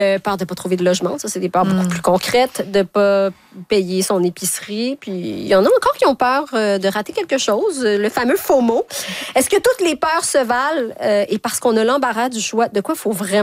Peur de ne pas trouver de logement, ça, c'est des peurs beaucoup plus concrètes, de ne pas payer son épicerie. Puis il y en a encore qui ont peur de rater quelque chose, le fameux FOMO. Est-ce que toutes les peurs se valent et parce qu'on a l'embarras du choix, de quoi il faut vraiment